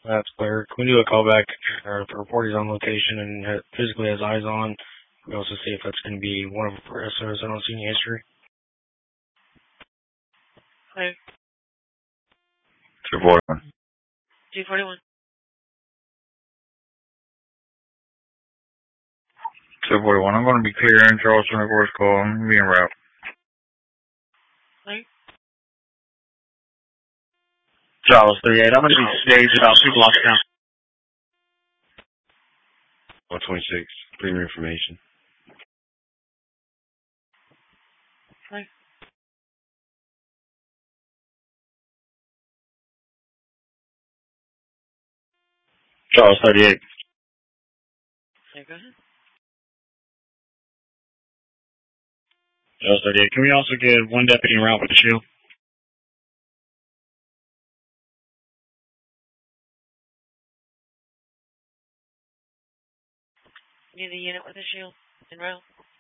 That's clear. Can we do a callback if the report is on location and physically has eyes on? We also see if that's going to be one of our SOs. I don't see any history. Clear. 241. 241. 241. I'm going to be clearing Charleston reports call. I'm being route. Clear. Charles 38. I'm going to be staged about 2 blocks down. 126. Clear information. Clear. Charles 38. Clear, go ahead. Charles 38. Can we also get one deputy en route with the shield? Need a unit with a shield en route.